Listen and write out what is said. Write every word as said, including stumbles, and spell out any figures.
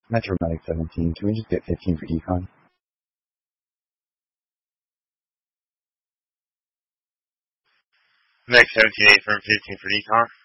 Metro Medic seventeen, can we just get fifteen for decon? Medic seventeen, eight firm, fifteen for decon.